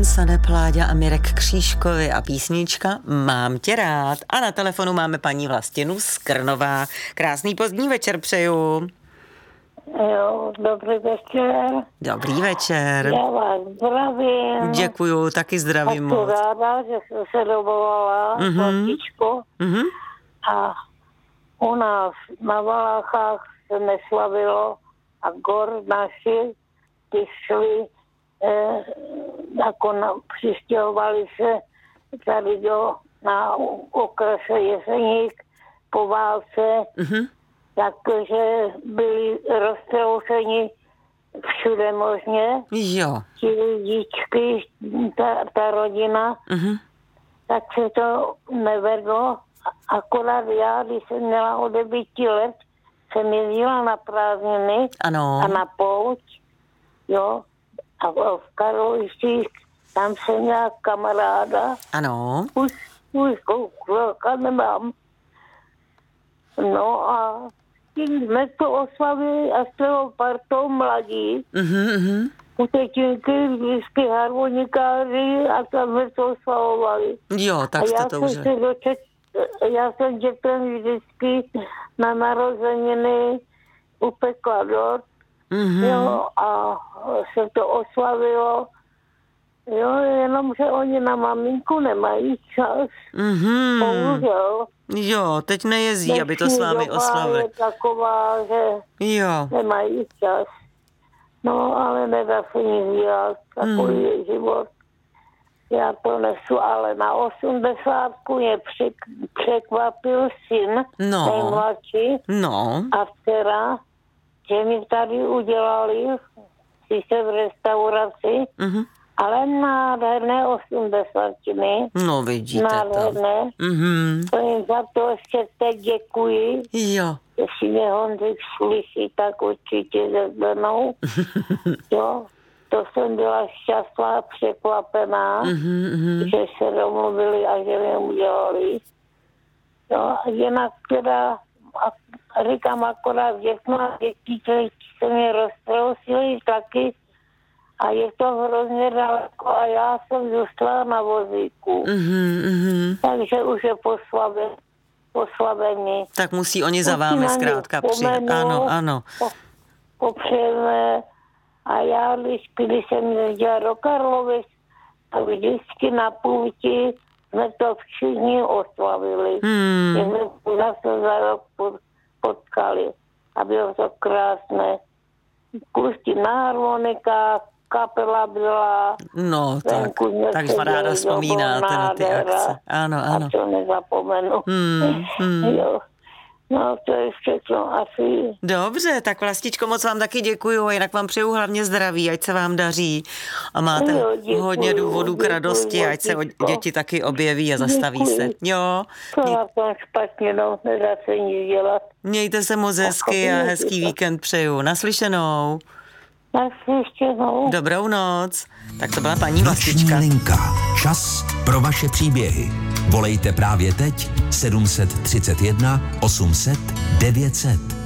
Sanep Láďa a Mirek Křížkovi a písnička Mám tě rád. A na telefonu máme paní Vlastinu z Krnova. Krásný pozdní večer přeju. Jo, dobrý večer. Dobrý večer. Já vás zdravím. Děkuju, taky zdravím moc. moc. Jsem ráda, že jsem se dovolala Vlastičku. A u nás na Valachách se neslavilo a gor naši, ty šli, přistěhovali se tady na okrese Jeseník po válce, takže byli roztroušeni všude možně. Jo. Ti lidičky, ta rodina, tak se to nevedlo. Akorát já, když jsem měla o 9 let, jsem jezdila na prázdniny a na pouť, jo, a v Karlovištích, tam jsem měla kamaráda. Ano. Už chvilka nemám. No a tím jsme to oslavili a s toho partou mladí. Kutetinky, vždycky harmonikáři a tam jsme to oslavovali. Jo, tak jste to už. Já jsem dětem vždycky na narozeniny upekla dort, jo, a se to oslavilo. Jo, jenomže oni na maminku nemají čas. Bohužel. Jo, teď nejezdí, aby to s vámi oslavili. Je taková, že nemají čas. No, ale nedá se nic dělat. Takový je život. Já to nesu, ale na 80 mě překvapil syn, nejmladší. A včera, že mi tady udělali, sice v restauraci, ale nádherné 80. No, vidíte nádherné. To jim za to ještě teď děkuji. Jo. Jestli mě Honzik slyší, tak určitě zazdanou. Jo. To jsem byla šťastná, překvapená, že se domluvili a že mi udělali. No, jinak teda, říkám akorát děti se mě roztrousily taky a je to hrozně daleko a já jsem zůstala na vozíku. Takže už je poslavení. Tak musí oni za vámi zkrátka přijet. Ano. Popřejeme. A já, když jsem jezdila do Karlovic, a vždycky na půti jsme to všichni oslavili. Že jsme zase za rok potkali. A bylo to krásné. Klusti na harmonikách, kapela byla. No, tak ráda vzpomínáte na ty akce. Ano. A to nezapomenu. Jo. No, to je všechno asi. Dobře, tak Vlastičko, moc vám taky děkuju a jinak vám přeju hlavně zdraví, ať se vám daří a máte hodně důvodů k radosti, ať se děti taky objeví a zastaví se. Jo. To na tom špatně, nedá se nic dělat. Mějte se moc hezky a hezký víkend přeju. Naslyšenou. Dobrou noc. Tak to byla paní Vlastička. Noční linka. Čas pro vaše příběhy. Volejte právě teď 731 800 900.